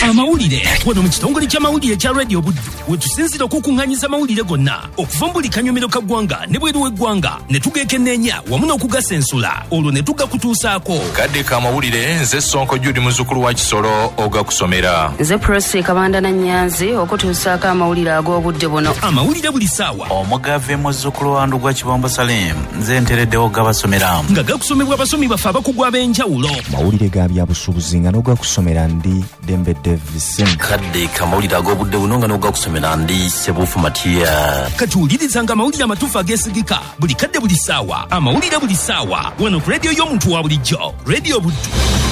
amawulire wano mu kitongole ky'amawulire kya Radio Buddu wetusinzira okukunganyiza amawulire gonna okuva mu buli kanyomero ka ggwanga ne bweru w'eggwanga ne tugekenneenya wamu n'okugasensula olwo ne tugakutuusaako. Kadde ka mawulire nze Sonko Judy muzzukulu wa Kisoro ogakusomera. Nze Prosi Kabanda na Nyanzi okutuusaako amawulire ag'obudde buno. Amawulire buli ssaawa. Omugave muzzukulu wa Ndugwa Kibombo Salim nze ntereddewo gabasomera. Nga gakusomebwa abasomi baffe abakugu ab'enjawulo. Mawulire ga byabusuubuzi nga n'ogakusomera ndi Dembe Davis. Kadde ka mawulire ag'obudde buno nga n'ogakusomera ndi Sebufu Matia. Katuwulirizanga amawulire amatuufu ageesigika buli kadde buli ssaawa. Amawulire buli ssaawa wano ku radio y'omuntu wa bulijjo Radio Buddu.